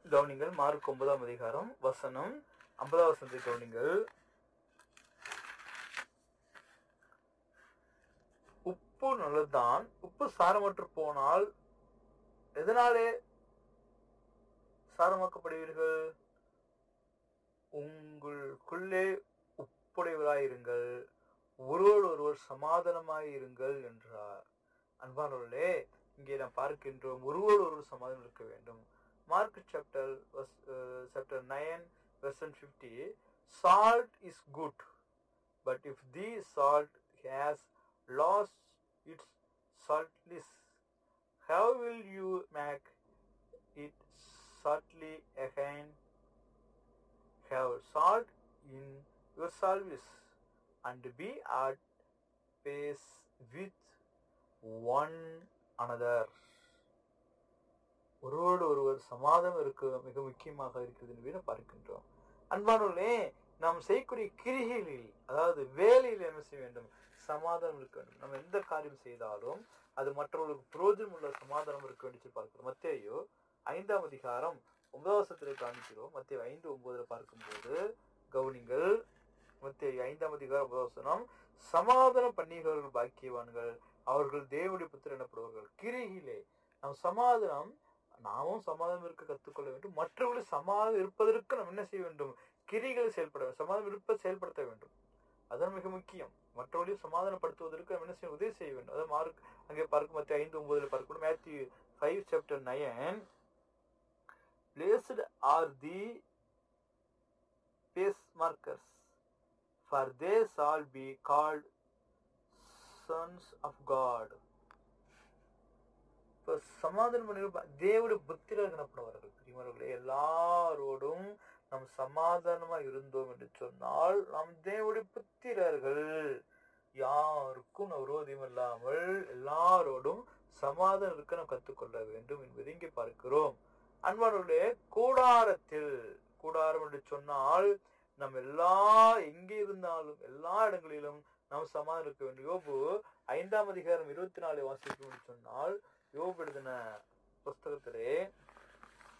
கவனிங்கள். மார்க் 9ஆம் அதிகாரம் வசனம் 50ஆம் வசனத்தை கவனிங்கள். உப்பு நல்லதுதான், உப்பு சாரமற்று போனால் எதனாலே சாரமாக்கப்படுவீர்கள்? உங்களுக்குள்ளே உப்புடையவராயிருங்கள், ஒருவர் ஒருவர் சமாதானமாயிருங்கள் என்றார். அன்பானவர்களே, இங்கே நாம் பார்க்கின்றோம் ஒருவர் ஒருவர் சமாதானம் இருக்க வேண்டும். Mark chapter 9 verse 50, salt is good, but if the salt has lost its saltness, how will you make it saltly again? Have salt in your service, and be at peace with one another. ஒருவரோடு ஒருவர் சமாதானம் இருக்க மிக முக்கியமாக இருக்கிறது என்பதை பார்க்கின்றோம். அன்பானவர்களே, நாம் செய்யக்கூடிய கிரிகளில், அதாவது வேலையில் என்ன செய்ய வேண்டும்? சமாதானம் இருக்க வேண்டும். நம்ம எந்த காரியம் செய்தாலும் அது மற்றவர்களுக்கு பிரயோஜனம் உள்ள சமாதானம் இருக்க வேண்டும் பார்க்கிறோம். மத்தேயு 5ஆம் அதிகாரம் 9ஆம் வசனத்திலே காண்கிறோம். மத்தேயு 5:9 பார்க்கும்போது கவனிங்கள். மத்தேயு 5ஆம் அதிகாரம் 9ஆம் வசனம், சமாதானம் பண்ணுகிறவர்கள் பாக்கியவான்கள், அவர்கள் தேவனுடைய புத்திரர் எனப்படுவார்கள். கிரியிலே நாம் நாமும் சமாதானம் இருக்க கற்றுக்கொள்ள வேண்டும். மற்றவர்கள் சமாதானம் இருப்பதற்கு நாம் என்ன செய்ய வேண்டும்? கிரிகளை செயல்பட வேண்டும். சமாதானம் இருப்பதை செயல்படுத்த வேண்டும். அதான் மிக முக்கியம். மற்றவர்களையும் சமாதானப்படுத்துவதற்கு நம்ம என்ன செய்ய உதவி செய்ய வேண்டும். அதாவது மார்க் அங்கே பார்க்கும் மத்திய 5:9 பார்க்கணும். Matthew 5 chapter 9, blessed are the peacemakers, for they shall be called sons of God. இப்போ சமாதானம் பண்ணி தேவனுடைய புத்திரர் எனப்படுவார்கள். பிரியமானவர்களே, எல்லாரோடும் நாம் சமாதானமா இருந்தோம் என்று சொன்னால் நாம் தேவனுடைய புத்திரர்கள். யாருக்கும் விரோதம் இல்லாமல் எல்லாரோடும் சமாதானம் இருக்க நாம் கற்றுக்கொள்ள வேண்டும் என்பதை இங்கே பார்க்கிறோம். அன்பானவர்களே, கூடாரம் என்று சொன்னால் நம்ம எங்கே இருந்தாலும் எல்லா இடங்களிலும் நாம் சமாதானம் இருக்க வேண்டும். யோபு 5ஆம் அதிகாரம் 24 வாசிக்கும் என்று சொன்னால், யோபு எழுதின புஸ்தகத்திலே